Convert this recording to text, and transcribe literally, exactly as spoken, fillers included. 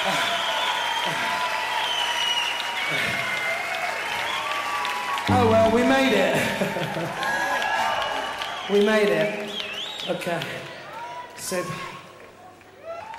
Oh well, we made it. We made it. Okay. So.